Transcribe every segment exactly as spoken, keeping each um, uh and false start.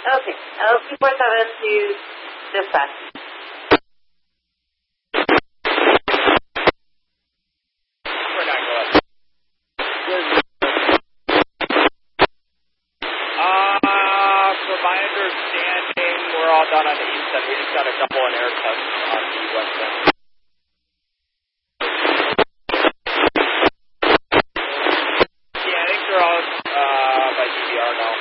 Okay, L two four seven to dispatch. We're not going. Uh, from my understanding, we're all done on the east end. We just got a couple of air cuts on the west end. Yeah, I think they're all uh, by D V R now.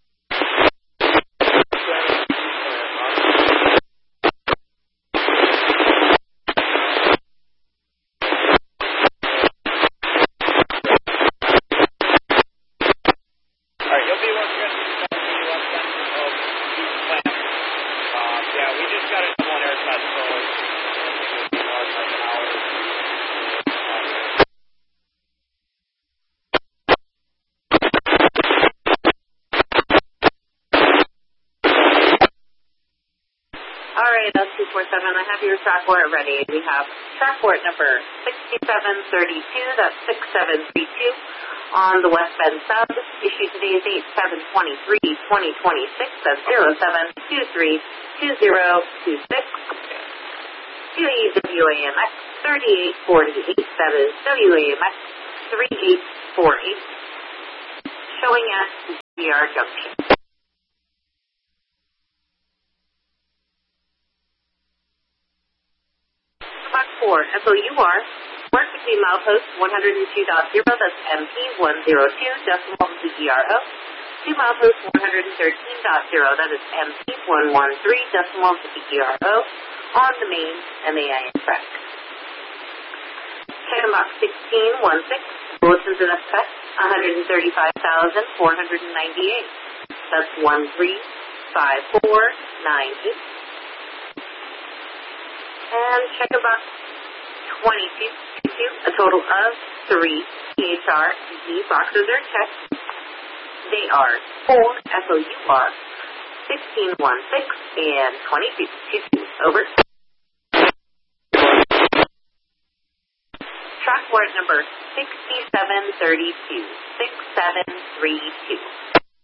Alright, you'll be working at the west end of East Plant. Um, yeah, we just got a couple of air cuts, so I think it'll be more than like an hour. All right, L two four seven, I have your track warrant ready. We have track warrant number sixty-seven thirty-two, that's six seven three two, on the West Bend sub. Issued today is eight seven twenty-three twenty twenty-six, that's zero seven two three two zero two six. To E W A M X thirty-eight forty-eight, that is W A M X thirty-eight forty-eight, showing at D R Junction. Box four, S O U R, work between milepost one oh two point zero, that's M P one oh two, decimal to E R O, to milepost one thirteen point zero, that is M P one thirteen, decimal to E R O, on the main M A I N track. Check in box sixteen sixteen, bulletins in effect, one thirty-five thousand four hundred ninety-eight, that's one three five four nine eight. And check in box twenty-two, a total of three P H R Z boxes are checked. They are four S O U R, sixteen sixteen, and twenty-two twenty-two. Over. Track warrant number sixty-seven thirty-two, six seven three two.